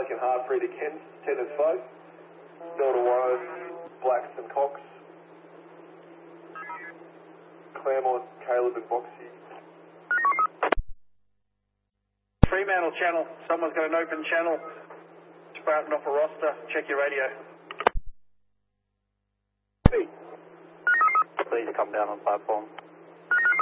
working hard, 3 to Kent, 10 is Folk. Delta Warren, Blacks and Cox. Claremont, Caleb and Boxy. Fremantle channel, someone's got an open channel. Sprouting off a roster, check your radio. Please come down on platform.